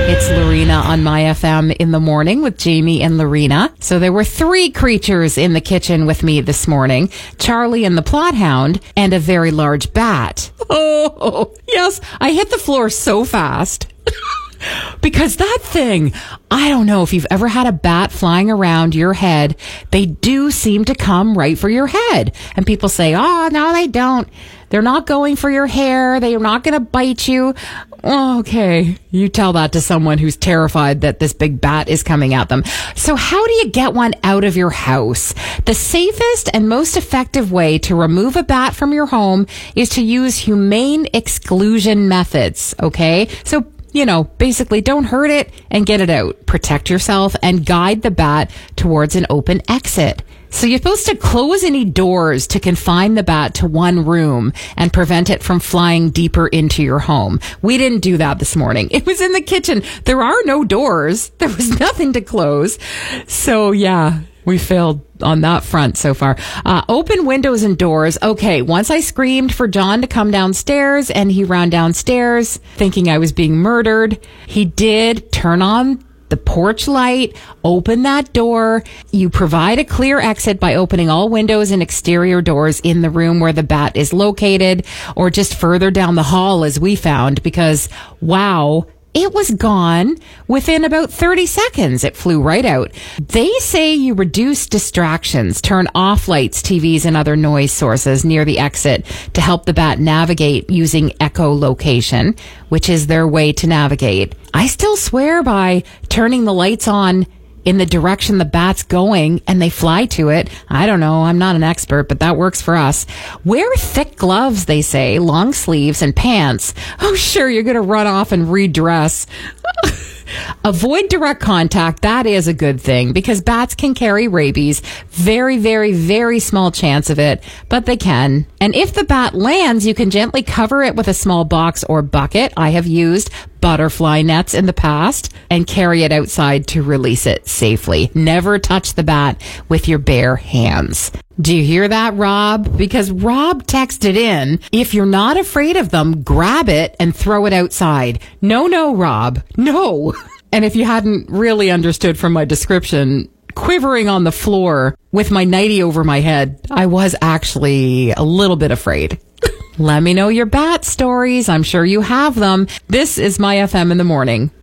It's Lorena on My FM in the morning with Jamie and Lorena. So there were 3 creatures in the kitchen with me this morning. Charlie and the plot hound and a very large bat. Oh, yes. I hit the floor so fast. Because that thing, I don't know if you've ever had a bat flying around your head. They do seem to come right for your head. And people say, oh, no, they don't. They're not going for your hair. They're not going to bite you. Oh, okay. You tell that to someone who's terrified that this big bat is coming at them. So how do you get one out of your house? The safest and most effective way to remove a bat from your home is to use humane exclusion methods. Okay? So basically don't hurt it and get it out. Protect yourself and guide the bat towards an open exit. So you're supposed to close any doors to confine the bat to one room and prevent it from flying deeper into your home. We didn't do that this morning. It was in the kitchen. There are no doors. There was nothing to close. So yeah, we failed on that front so far. Open windows and doors. Okay, once I screamed for John to come downstairs and he ran downstairs thinking I was being murdered. He did turn on the porch light, open that door. You provide a clear exit by opening all windows and exterior doors in the room where the bat is located, or just further down the hall as we found, because wow, it was gone within about 30 seconds. It flew right out. They say you reduce distractions, turn off lights, TVs, and other noise sources near the exit to help the bat navigate using echolocation, which is their way to navigate. I still swear by turning the lights on in the direction the bat's going and they fly to it. I don't know. I'm not an expert, but that works for us. Wear thick gloves, they say, long sleeves and pants. Oh, sure, you're going to run off and redress. Avoid direct contact. That is a good thing because bats can carry rabies. Very, very, very small chance of it, but they can. And if the bat lands, you can gently cover it with a small box or bucket. I have used butterfly nets in the past and carry it outside to release it safely. Never touch the bat with your bare hands. Do you hear that, Rob? Because Rob texted in, if you're not afraid of them, grab it and throw it outside. No, Rob. No. And if you hadn't really understood from my description, quivering on the floor with my nightie over my head, I was actually a little bit afraid. Let me know your bat stories. I'm sure you have them. This is My FM in the morning.